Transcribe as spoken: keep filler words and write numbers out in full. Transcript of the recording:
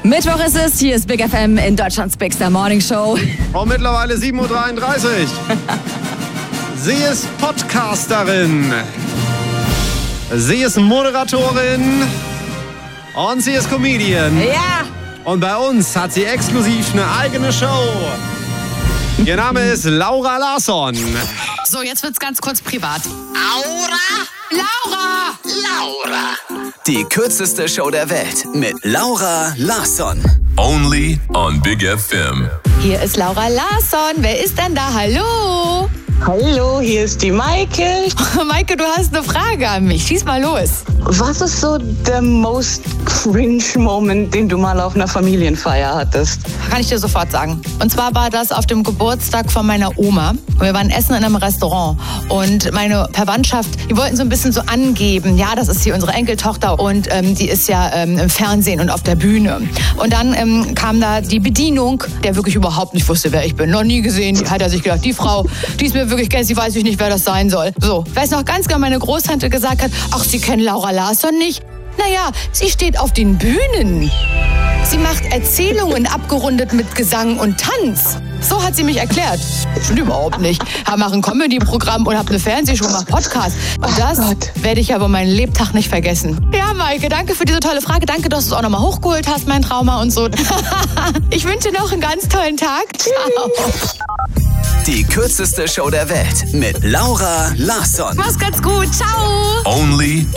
Mittwoch ist es, hier ist Big F M in Deutschlands Big Star Morning Show. Und mittlerweile sieben Uhr dreiunddreißig. Sie ist Podcasterin. Sie ist Moderatorin. Und sie ist Comedian. Ja. Und bei uns hat sie exklusiv eine eigene Show. Ihr Name ist Laura Larsson. So, jetzt wird's ganz kurz privat. Aura? Laura! Laura! Die kürzeste Show der Welt mit Laura Larsson. Only on Big F M. Hier ist Laura Larsson. Wer ist denn da? Hallo? Hallo, hier ist die Maike. Maike, du hast eine Frage an mich. Schieß mal los. Was ist so der most cringe Moment, den du mal auf einer Familienfeier hattest? Kann ich dir sofort sagen. Und zwar war das auf dem Geburtstag von meiner Oma. Wir waren essen in einem Restaurant und meine Verwandtschaft, die wollten so ein bisschen so angeben, ja, das ist hier unsere Enkeltochter und ähm, die ist ja ähm, im Fernsehen und auf der Bühne. Und dann ähm, kam da die Bedienung, der wirklich überhaupt nicht wusste, wer ich bin. Noch nie gesehen. Die hat er sich gedacht, die Frau, die ist mir wirklich gänzlich, weiß ich nicht, wer das sein soll. So, ich weiß noch ganz genau, meine Großtante gesagt hat, ach, Sie kennen Laura Larsson nicht? Naja, sie steht auf den Bühnen. Sie macht Erzählungen abgerundet mit Gesang und Tanz. So hat sie mich erklärt. Stimmt überhaupt nicht. Ich mache ein Comedy-Programm und habe eine Fernsehshow, mache Podcast. Und das werde ich aber meinen Lebtag nicht vergessen. Ja, Maike, danke für diese tolle Frage. Danke, dass du es auch nochmal hochgeholt hast, mein Trauma und so. Ich wünsche dir noch einen ganz tollen Tag. Ciao. Die kürzeste Show der Welt mit Laura Larsson. Mach's ganz gut. Ciao. Only